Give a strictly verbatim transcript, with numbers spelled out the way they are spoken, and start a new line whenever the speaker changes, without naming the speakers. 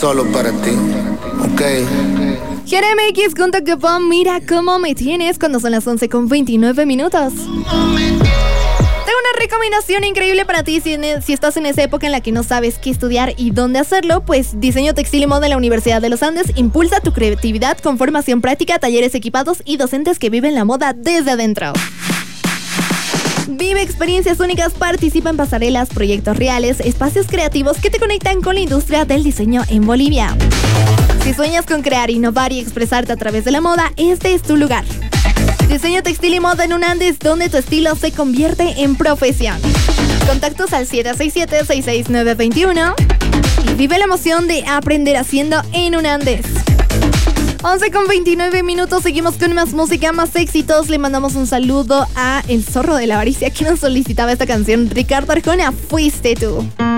solo para ti, ok.
Jeremy X junto con Mira Cómo Me Tienes cuando son las once con veintinueve minutos. Tengo una recomendación increíble para ti si, en, si estás en esa época en la que no sabes qué estudiar y dónde hacerlo. Pues Diseño Textil y Moda en la Universidad de los Andes impulsa tu creatividad con formación práctica, talleres equipados y docentes que viven la moda desde adentro. Vive experiencias únicas, participa en pasarelas, proyectos reales, espacios creativos que te conectan con la industria del diseño en Bolivia. Si sueñas con crear, innovar y expresarte a través de la moda, este es tu lugar. Diseño Textil y Moda en UNANDES, donde tu estilo se convierte en profesión. Contactos al siete seis siete, seis seis nueve dos uno y vive la emoción de aprender haciendo en UNANDES. once con veintinueve minutos, seguimos con más música, más éxitos. Le mandamos un saludo a El Zorro de la Avaricia que nos solicitaba esta canción. Ricardo Arjona, Fuiste Tú.